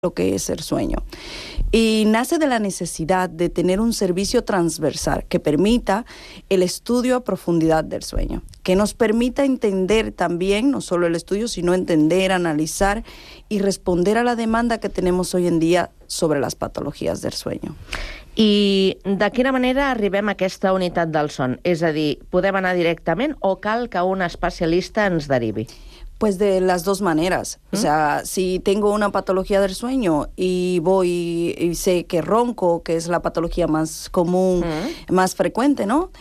lo que es el sueño. Y nace de la necesidad de tener un servicio transversal que permita el estudio a profundidad del sueño, que nos permita entender también, no solo el estudio, sino entender, analizar y responder a la demanda que tenemos hoy en día sobre las patologías del sueño. I de quina manera arribem a aquesta unitat del son? És a dir, podem anar directament o cal que un especialista ens derivi? Pues de las dos maneras. O sea, si tengo una patología del sueño y voy y sé que ronco, que es la patología más común, más frecuente, ¿no?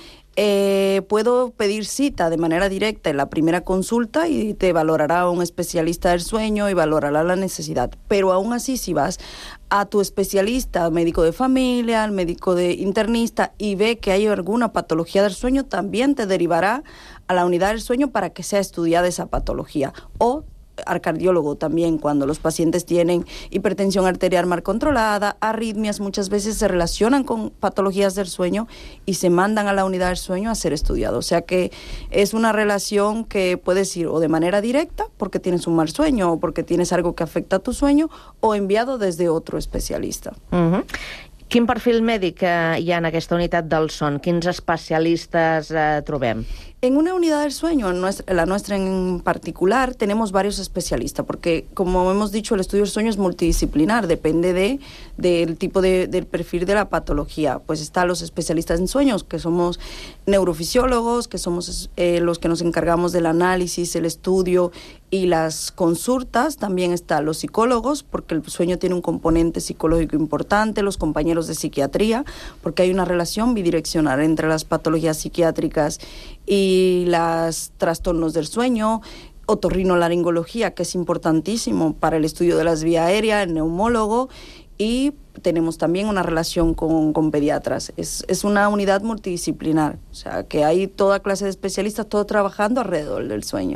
Puedo pedir cita de manera directa en la primera consulta y te valorará un especialista del sueño y valorará la necesidad. Pero aún así, si vas a tu especialista, médico de familia, al médico de internista y ve que hay alguna patología del sueño, también te derivará a la unidad del sueño para que sea estudiada esa patología. O al cardiólogo también, cuando los pacientes tienen hipertensión arterial mal controlada, arritmias, muchas veces se relacionan con patologías del sueño y se mandan a la unidad del sueño a ser estudiado. O sea que es una relación que puedes ir o de manera directa, porque tienes un mal sueño o porque tienes algo que afecta a tu sueño, o enviado desde otro especialista. Quin perfil mèdic hi ha en aquesta unitat del son? Quins especialistes trobem? En una unidad del sueño, la nuestra en particular, tenemos varios especialistas, porque como hemos dicho, el estudio del sueño es multidisciplinar, depende del tipo del perfil de la patología. Pues están los especialistas en sueños, que somos neurofisiólogos, que somos los que nos encargamos del análisis, el estudio y las consultas. También están los psicólogos, porque el sueño tiene un componente psicológico importante, los compañeros de psiquiatría, porque hay una relación bidireccional entre las patologías psiquiátricas y los trastornos del sueño, otorrinolaringología, que es importantísimo para el estudio de las vías aéreas, el neumólogo, y tenemos también una relación con pediatras. Es una unidad multidisciplinar, o sea, que hay toda clase de especialistas, todo trabajando alrededor del sueño.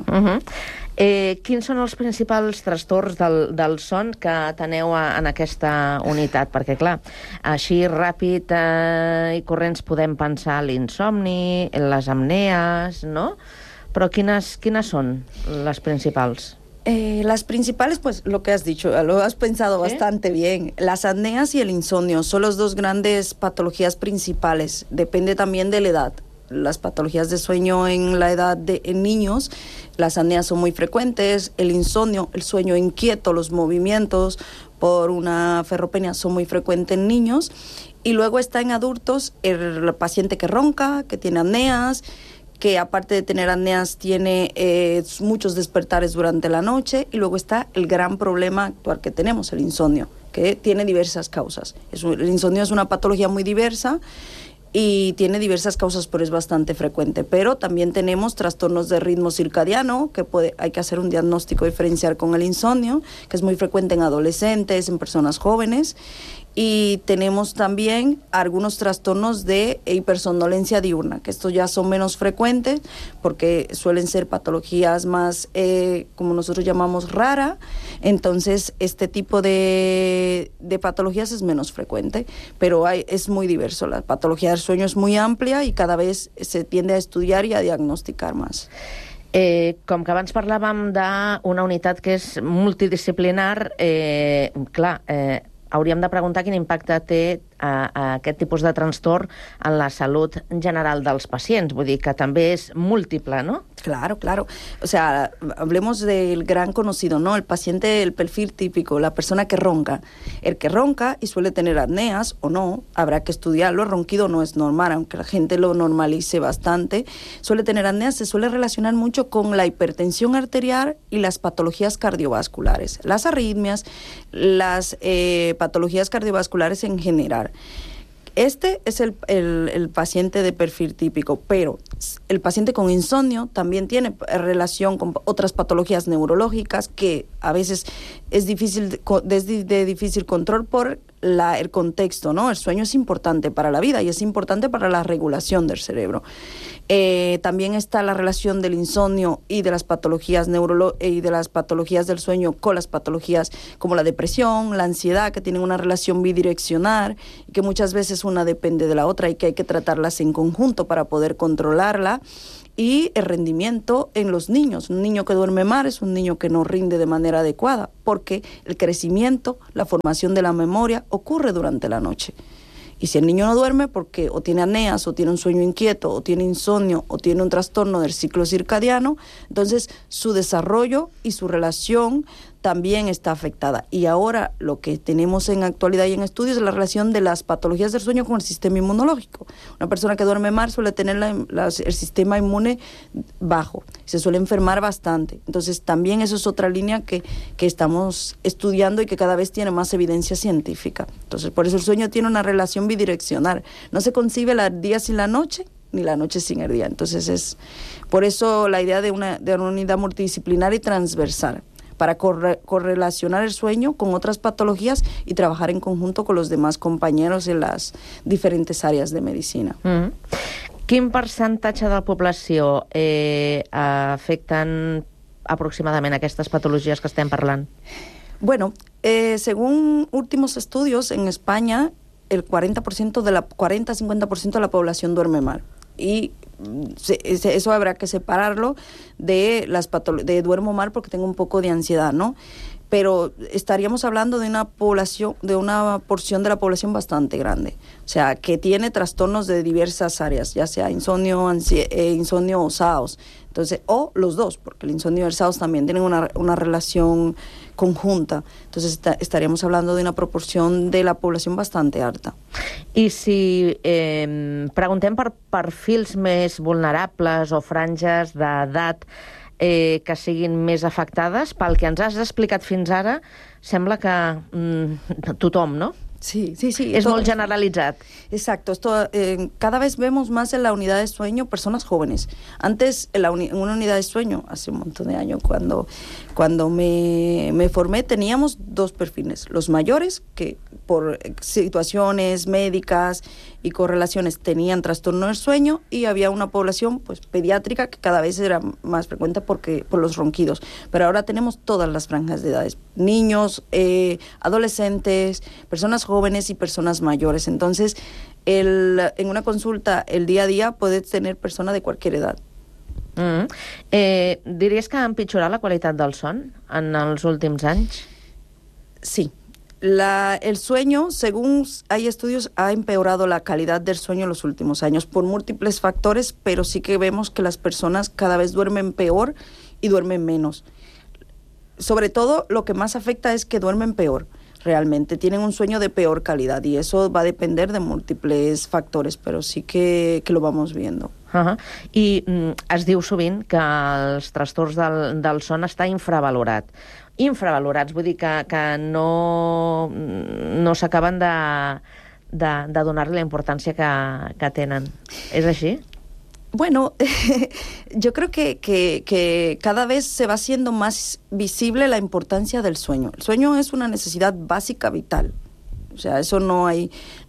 Quins són els principals trastorns del son que teniu en aquesta unitat? Perquè, clar, així ràpid i corrents podem pensar l'insomni, les apnees, no? Però quines són les principals? Las principales, pues lo que has dicho, lo has pensado bastante bien. Las apneas y el insomnio son las dos grandes patologías principales. Depende también de la edad. Las patologías de sueño en la edad de niños, las apneas son muy frecuentes. El insomnio, el sueño inquieto, los movimientos por una ferropenia son muy frecuentes en niños. Y luego está en adultos el paciente que ronca, que tiene apneas, que aparte de tener apneas tiene muchos despertares durante la noche, y luego está el gran problema actual que tenemos, el insomnio, que tiene diversas causas. El insomnio es una patología muy diversa y tiene diversas causas, pero es bastante frecuente. Pero también tenemos trastornos de ritmo circadiano, que hay que hacer un diagnóstico diferencial con el insomnio, que es muy frecuente en adolescentes, en personas jóvenes. Y tenemos también algunos trastornos de hipersomnolencia diurna, que estos ya son menos frecuentes porque suelen ser patologías más, como nosotros llamamos, rara. Entonces, este tipo de patologías es menos frecuente, pero es muy diverso. La patología del sueño es muy amplia y cada vez se tiende a estudiar y a diagnosticar más. Com que abans parlàvem d'una unitat que és multidisciplinar, clar, hauríem de preguntar quin impacte té aquest tipus de trastorn en la salut general dels pacients. Vull dir que també és múltiple, ¿no? Claro, claro. O sea, hablemos del gran conocido, ¿no? El paciente, el perfil típico, la persona que ronca. El que ronca y suele tener apneas o no, habrá que estudiarlo. El ronquido no es normal, aunque la gente lo normalice bastante. Suele tener apneas, se suele relacionar mucho con la hipertensión arterial y las patologías cardiovasculares. Las arritmias, las patologías cardiovasculares en general. Este es el paciente de perfil típico, pero el paciente con insomnio también tiene relación con otras patologías neurológicas que a veces es de difícil control por el contexto, ¿no? El sueño es importante para la vida y es importante para la regulación del cerebro. También está la relación del insomnio y de las patologías y de las patologías del sueño con las patologías como la depresión, la ansiedad, que tienen una relación bidireccional y que muchas veces una depende de la otra y que hay que tratarlas en conjunto para poder controlarla. y el rendimiento en los niños. Un niño que duerme mal es un niño que no rinde de manera adecuada, porque el crecimiento, la formación de la memoria ocurre durante la noche. Y si el niño no duerme porque o tiene apneas, o tiene un sueño inquieto, o tiene insomnio, o tiene un trastorno del ciclo circadiano, entonces su desarrollo y su relación también está afectada. Y ahora lo que tenemos en actualidad y en estudios es la relación de las patologías del sueño con el sistema inmunológico. Una persona que duerme mal suele tener el sistema inmune bajo, se suele enfermar bastante. Entonces también eso es otra línea que estamos estudiando y que cada vez tiene más evidencia científica. Entonces por eso el sueño tiene una relación bidireccional. No se concibe el día sin la noche, ni la noche sin el día. Entonces es por eso la idea de una unidad multidisciplinar y transversal, para correlacionar el sueño con otras patologías y trabajar en conjunto con los demás compañeros en las diferentes áreas de medicina. Quin percentatge de la població afecten aproximadament aquestes patologies que estem parlant? Bueno, según últimos estudios, en España el 40-50% de la población duerme mal. Y eso habrá que separarlo de de duermo mal porque tengo un poco de ansiedad, ¿no? Pero estaríamos hablando de una población, de una porción de la población bastante grande, o sea, que tiene trastornos de diversas áreas, ya sea insomnio o SAOS, entonces, o los dos, porque el insomnio y el SAOS también tienen una relación conjunta, entonces estaríamos hablando de una proporción de la población bastante alta. I si preguntem per perfils més vulnerables o franges d'edat que siguin més afectades, pel que ens has explicat fins ara, sembla que tothom, ¿no? Sí. Es muy generalizado. Exacto. Cada vez vemos más en la unidad de sueño personas jóvenes. Antes, en una unidad de sueño, hace un montón de años, cuando me formé, teníamos dos perfiles. Los mayores, que por situaciones médicas y correlaciones tenían trastorno del sueño, y había una población pues pediátrica que cada vez era más frecuente por los ronquidos. Pero ahora tenemos todas las franjas de edades. Niños, adolescentes, personas jóvenes y personas mayores. Entonces, en una consulta, el día a día, puedes tener personas de cualquier edad. Diries que ha empitjorat la qualitat del son en els últims anys? Sí. El sueño, según hay estudios, ha empeorado la calidad del sueño en los últimos años por múltiples factores, pero sí que vemos que las personas cada vez duermen peor y duermen menos. Sobre todo, lo que más afecta es que duermen peor. Realmente tienen un sueño de peor calidad y eso va a depender de múltiples factores, pero sí que lo vamos viendo. I es diu sovint que els trastorns del son està infravalorat. Infravalorats, vull dir que no s'acaben de donar-li la importància que tenen. És així? Bueno, yo creo que cada vez se va haciendo más visible la importancia del sueño. El sueño es una necesidad básica vital. O sea, eso no hay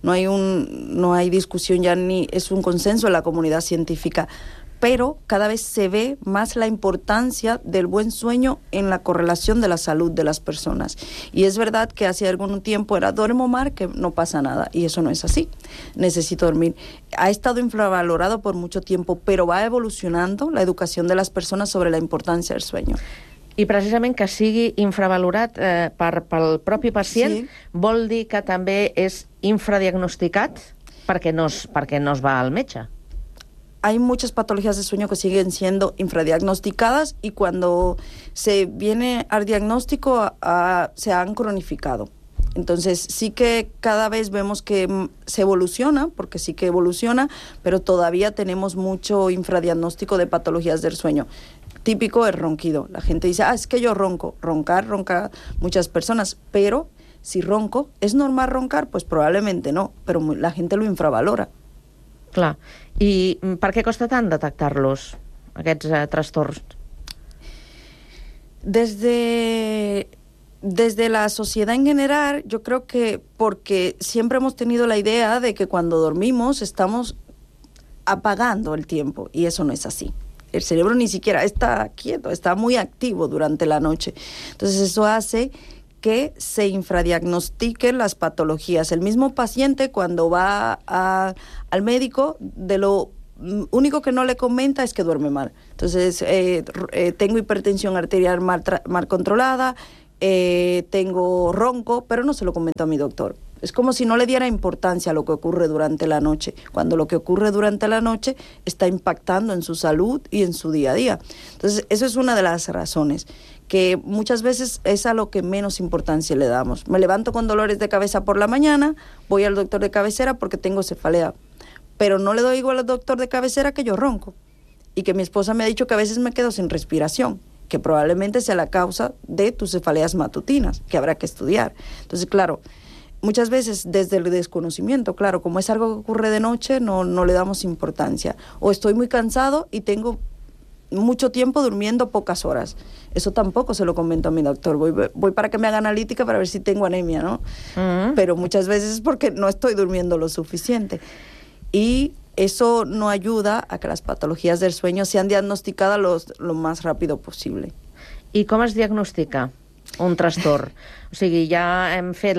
discusión ya, ni es un consenso en la comunidad científica. Pero cada vez se ve más la importancia del buen sueño en la correlación de la salud de las personas. Y es verdad que hace algún tiempo era duermo mal, que no pasa nada, y eso no es así. Necesito dormir. Ha estado infravalorado por mucho tiempo, pero va evolucionando la educación de las personas sobre la importancia del sueño. I precisament que sigui infravalorat pel propi pacient, sí, vol dir que també és infradiagnosticat perquè no es va al metge. Hay muchas patologías de sueño que siguen siendo infradiagnosticadas y cuando se viene al diagnóstico se han cronificado. Entonces sí que cada vez vemos que se evoluciona, porque sí que evoluciona, pero todavía tenemos mucho infradiagnóstico de patologías del sueño. Típico el ronquido. La gente dice, es que yo ronco. Ronca muchas personas, pero si ronco, ¿es normal roncar? Pues probablemente no, pero la gente lo infravalora. Clar. I per què costa tant detectar-los, aquests trastorns? Desde la sociedad en general, yo creo que porque siempre hemos tenido la idea de que cuando dormimos estamos apagando el tiempo, y eso no es así. El cerebro ni siquiera está quieto, está muy activo durante la noche. Entonces eso hace que se infradiagnostiquen las patologías. El mismo paciente, cuando va al médico, de lo único que no le comenta es que duerme mal. Entonces, tengo hipertensión arterial mal controlada, tengo ronco, pero no se lo comento a mi doctor. Es como si no le diera importancia a lo que ocurre durante la noche, cuando lo que ocurre durante la noche está impactando en su salud y en su día a día. Entonces, eso es una de las razones, que muchas veces es a lo que menos importancia le damos. Me levanto con dolores de cabeza por la mañana, voy al doctor de cabecera porque tengo cefalea, pero no le doy igual al doctor de cabecera que yo ronco, y que mi esposa me ha dicho que a veces me quedo sin respiración, que probablemente sea la causa de tus cefaleas matutinas, que habrá que estudiar. Entonces, claro, muchas veces desde el desconocimiento, claro, como es algo que ocurre de noche, no le damos importancia. O estoy muy cansado y tengo mucho tiempo durmiendo pocas horas. Eso tampoco se lo comento a mi doctor. Voy para que me haga analítica para ver si tengo anemia, ¿no? Pero muchas veces es porque no estoy durmiendo lo suficiente. Y eso no ayuda a que las patologías del sueño sean diagnosticadas lo más rápido posible. I com es diagnostica un trastorn? O sigui, ja hem fet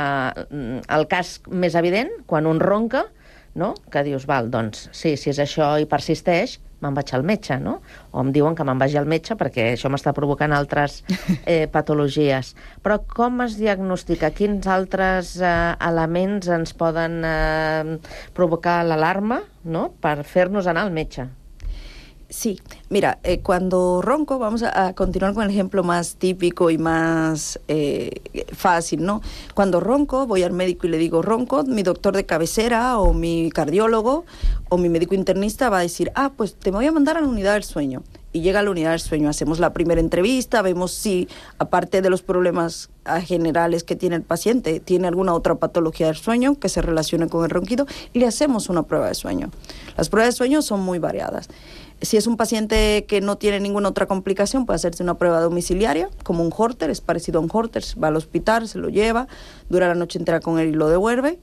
el cas més evident, quan un ronca, no? Que dius, val, doncs, sí, si és això i persisteix, me'n vaig al metge, no? O em diuen que me'n vagi al metge perquè això m'està provocant altres patologies. Però com es diagnostica? Quins altres elements ens poden provocar l'alarma, no?, per fer-nos anar al metge? Sí, mira, cuando ronco, vamos a continuar con el ejemplo más típico y más fácil, ¿no? Cuando ronco, voy al médico y le digo ronco, mi doctor de cabecera o mi cardiólogo o mi médico internista va a decir, pues te voy a mandar a la unidad del sueño. Y llega a la unidad del sueño, hacemos la primera entrevista, vemos si, aparte de los problemas generales que tiene el paciente, tiene alguna otra patología del sueño que se relacione con el ronquido, y le hacemos una prueba de sueño. Las pruebas de sueño son muy variadas. Si es un paciente que no tiene ninguna otra complicación, puede hacerse una prueba domiciliaria, como un Holter, es parecido a un Holter, va al hospital, se lo lleva, dura la noche entera con él y lo devuelve.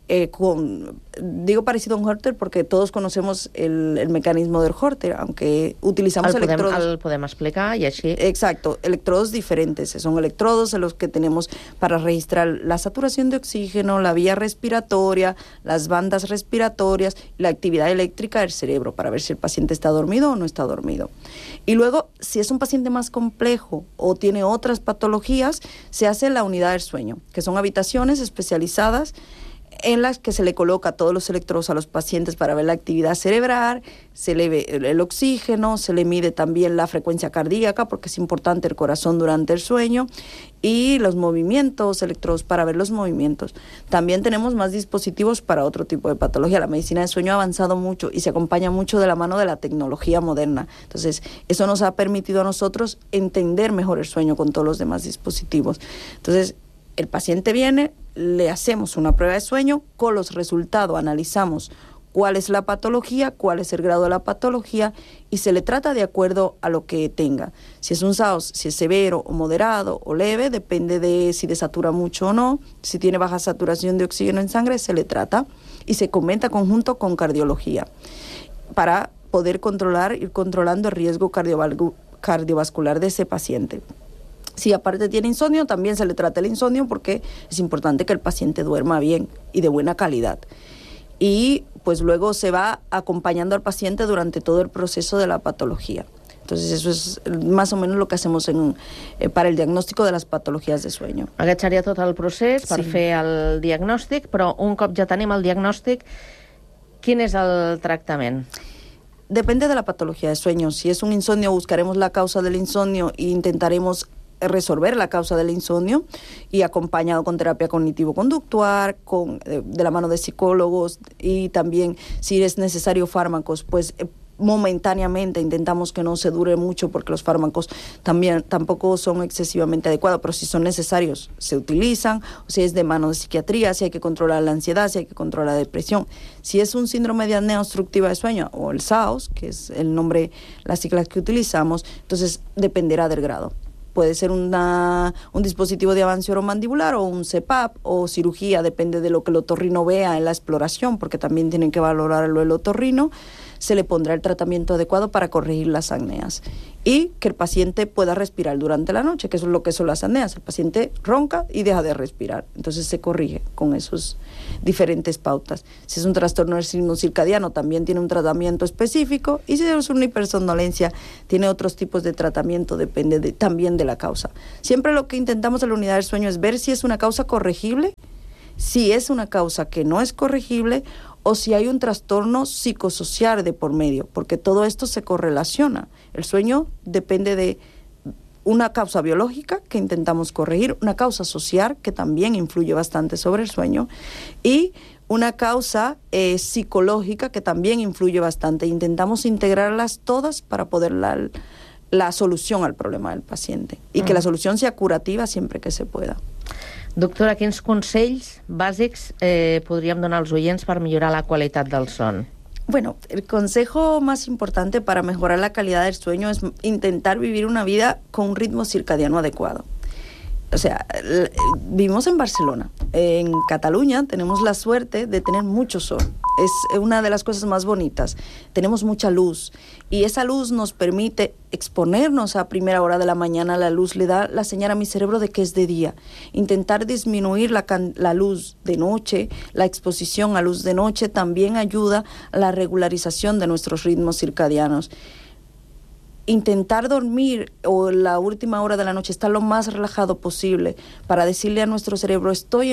Digo parecido a un Holter porque todos conocemos el mecanismo del Holter, aunque utilizamos electrodos. El podem explicar y así. Exacto, electrodos diferentes. Son electrodos en los que tenemos para registrar la saturación de oxígeno, la vía respiratoria, las bandas respiratorias, la actividad eléctrica del cerebro, para ver si el paciente está dormido o no está dormido. Y luego, si es un paciente más complejo o tiene otras patologías, se hace la unidad del sueño, que son habitaciones especializadas en las que se le coloca todos los electrodos a los pacientes para ver la actividad cerebral, se le ve el oxígeno, se le mide también la frecuencia cardíaca, porque es importante el corazón durante el sueño, y los movimientos, electrodos para ver los movimientos. También tenemos más dispositivos para otro tipo de patología. La medicina del sueño ha avanzado mucho y se acompaña mucho de la mano de la tecnología moderna. Entonces, eso nos ha permitido a nosotros entender mejor el sueño con todos los demás dispositivos. Entonces, el paciente viene, le hacemos una prueba de sueño, con los resultados analizamos cuál es la patología, cuál es el grado de la patología, y se le trata de acuerdo a lo que tenga. Si es un SAOS, si es severo o moderado o leve, depende de si desatura mucho o no. Si tiene baja saturación de oxígeno en sangre, se le trata y se comenta conjunto con cardiología para poder ir controlando el riesgo cardiovascular de ese paciente. Si aparte tiene insomnio, también se le trata el insomnio, porque es importante que el paciente duerma bien y de buena calidad. Y pues luego se va acompañando al paciente durante todo el proceso de la patología. Entonces eso es más o menos lo que hacemos para el diagnóstico de las patologías de sueño. Aquest seria tot el procés per fer el diagnòstic, però un cop ja tenim el diagnòstic, quin és el tractament? Depende de la patología de sueño. Si es un insomnio, buscaremos la causa del insomnio e intentaremos resolver la causa del insomnio, y acompañado con terapia cognitivo-conductual, de la mano de psicólogos, y también si es necesario fármacos, pues momentáneamente intentamos que no se dure mucho, porque los fármacos tampoco son excesivamente adecuados, pero si son necesarios se utilizan. O si es de mano de psiquiatría, si hay que controlar la ansiedad, si hay que controlar la depresión. Si es un síndrome de apnea obstructiva de sueño, o el SAOS, que es el nombre, las siglas que utilizamos, entonces dependerá del grado. Puede ser un dispositivo de avance oromandibular o un CPAP o cirugía, depende de lo que el otorrino vea en la exploración, porque también tienen que valorarlo el otorrino. se le pondrá el tratamiento adecuado para corregir las apneas y que el paciente pueda respirar durante la noche, que eso es lo que son las apneas. El paciente ronca y deja de respirar, entonces se corrige con esos diferentes pautas. Si es un trastorno del ritmo circadiano, también tiene un tratamiento específico, y si es una hipersomnolencia, tiene otros tipos de tratamiento, depende también de la causa. Siempre lo que intentamos en la unidad del sueño es ver si es una causa corregible, si es una causa que no es corregible, o si hay un trastorno psicosocial de por medio, porque todo esto se correlaciona. El sueño depende de una causa biológica que intentamos corregir, una causa social que también influye bastante sobre el sueño, y una causa psicológica que también influye bastante. Intentamos integrarlas todas para poder dar la solución al problema del paciente, y que la solución sea curativa siempre que se pueda. Doctora, quins consells bàsics podríem donar als oients per millorar la qualitat del son? Bueno, el consejo más importante para mejorar la calidad del sueño es intentar vivir una vida con un ritmo circadiano adecuado. O sea, vivimos en Barcelona. En Cataluña tenemos la suerte de tener mucho sol. Es una de las cosas más bonitas. Tenemos mucha luz y esa luz nos permite exponernos a primera hora de la mañana. La luz le da la señal a mi cerebro de que es de día. Intentar disminuir la luz de noche, la exposición a luz de noche también ayuda a la regularización de nuestros ritmos circadianos. Intentar dormir o la última hora de la noche estar lo más relajado posible para decirle a nuestro cerebro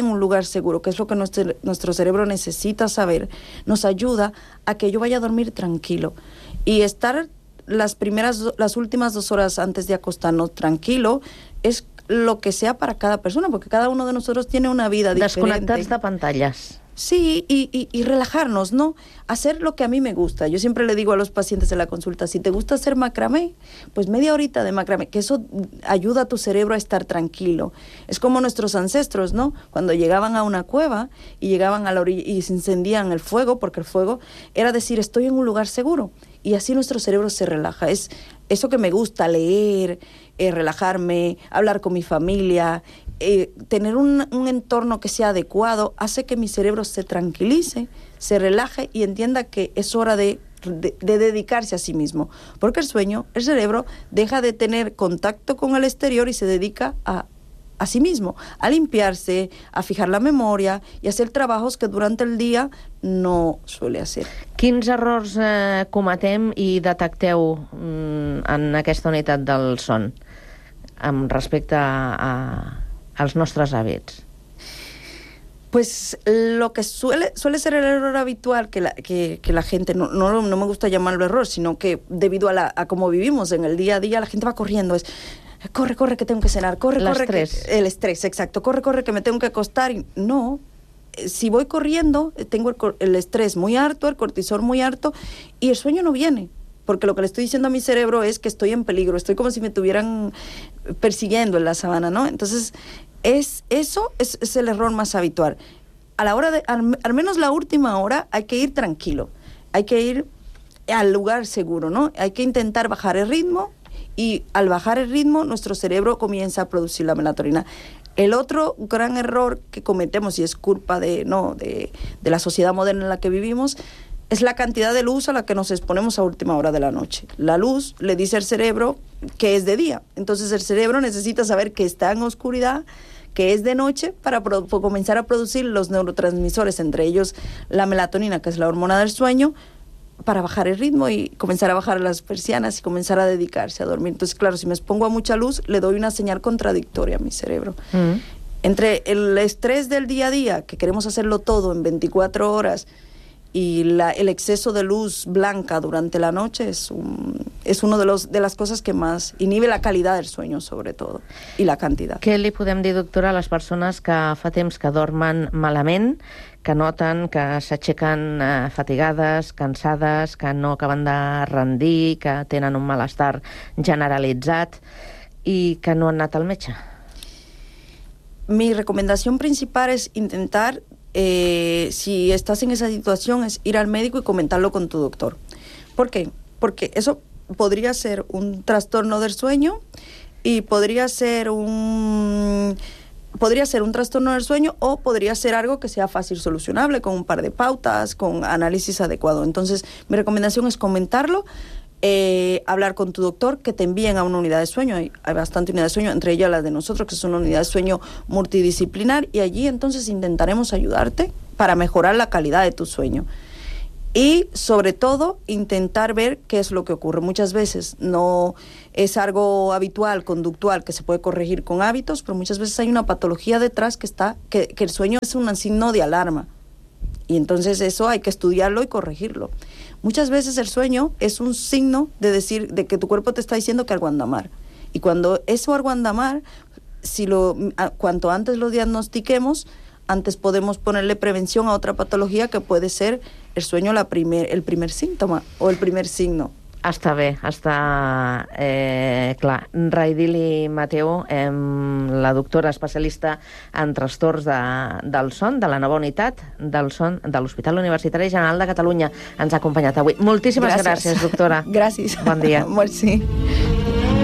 que nuestro cerebro necesita saber, nos ayuda a que yo vaya a dormir tranquilo. Y estar las últimas 2 horas antes de acostarnos tranquilo es lo que sea para cada persona, porque cada uno de nosotros tiene una vida diferente. Desconnectats de pantallas. Sí, y relajarnos, ¿no? Hacer lo que a mí me gusta. Yo siempre le digo a los pacientes en la consulta, si te gusta hacer macramé, pues media horita de macramé, que eso ayuda a tu cerebro a estar tranquilo. Es como nuestros ancestros, ¿no? Cuando llegaban a una cueva y llegaban a la orilla y se encendían el fuego, porque el fuego era decir, estoy en un lugar seguro. Y así nuestro cerebro se relaja. Es eso que me gusta, leer, relajarme, hablar con mi familia, tener un entorno que sea adecuado, hace que mi cerebro se tranquilice, se relaje y entienda que es hora de dedicarse a sí mismo. Porque el cerebro deja de tener contacto con el exterior y se dedica a sí mismo, a limpiarse, a fijar la memoria y hacer trabajos que durante el día no suele hacer. Quins errors cometem i detecteu en aquesta unitat del son amb respecte als nostres hàbits? Pues lo que suele ser el error habitual que la gente, no me gusta llamarlo error, sino que debido a cómo vivimos en el día a día, la gente va corriendo, es corre, que tengo que cenar, corre, el estrés, exacto, corre, que me tengo que acostar. Y no, si voy corriendo, tengo el estrés muy alto, el cortisol muy alto, y el sueño no viene. Porque lo que le estoy diciendo a mi cerebro es que estoy en peligro, estoy como si me estuvieran persiguiendo en la sabana, ¿no? Entonces, eso es el error más habitual. A la hora al menos la última hora, hay que ir tranquilo, hay que ir al lugar seguro, ¿no? Hay que intentar bajar el ritmo, y al bajar el ritmo, nuestro cerebro comienza a producir la melatonina. El otro gran error que cometemos, y es culpa de la sociedad moderna en la que vivimos, es la cantidad de luz a la que nos exponemos a última hora de la noche. La luz le dice al cerebro que es de día. Entonces el cerebro necesita saber que está en oscuridad, que es de noche, para comenzar a producir los neurotransmisores, entre ellos la melatonina, que es la hormona del sueño, para bajar el ritmo y comenzar a bajar las persianas y comenzar a dedicarse a dormir. Entonces, claro, si me expongo a mucha luz, le doy una señal contradictoria a mi cerebro. Entre el estrés del día a día, que queremos hacerlo todo en 24 horas, y el exceso de luz blanca durante la noche es una de las cosas que más inhibe la calidad del sueño, sobre todo, y la cantidad. Què li podem dir, doctora, a les persones que fa temps que dormen malament, que noten que s'aixequen fatigades, cansades, que no acaben de rendir, que tenen un malestar generalitzat i que no han anat al metge? Mi recomendación principal es intentar, si estás en esa situación, es ir al médico y comentarlo con tu doctor. ¿Por qué? Porque eso podría ser un trastorno del sueño y podría ser podría ser un trastorno del sueño o podría ser algo que sea fácil solucionable con un par de pautas, con análisis adecuado. Entonces, mi recomendación es comentarlo, hablar con tu doctor, que te envíen a una unidad de sueño. Hay bastante unidad de sueño, entre ellas las de nosotros, que es una unidad de sueño multidisciplinar, y allí entonces intentaremos ayudarte para mejorar la calidad de tu sueño. Y sobre todo, intentar ver qué es lo que ocurre. Muchas veces no es algo habitual, conductual, que se puede corregir con hábitos, pero muchas veces hay una patología detrás que el sueño es un signo de alarma. Y entonces eso hay que estudiarlo y corregirlo. Muchas veces el sueño es un signo de que tu cuerpo te está diciendo que algo anda mal. Y cuando eso algo anda mal, cuanto antes lo diagnostiquemos, antes podemos ponerle prevención a otra patología que puede ser el sueño el primer símptoma o el primer signo. Està bé, està clar. Raidili Mateu, la doctora especialista en trastorns del son, de la nova unitat del son de l'Hospital Universitari General de Catalunya. Ens ha acompanyat avui. Moltíssimes gràcies doctora. Gràcies. Bon dia. Merci.